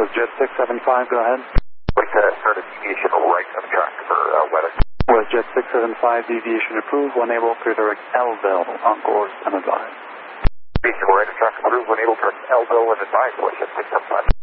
Jet 675, go ahead. Like start a deviation right of track for weather. Was Jet 675, deviation approved, when able to direct Elville on course and advise. Deviation right of track approved, when able to direct Elville and advise, Jet 675.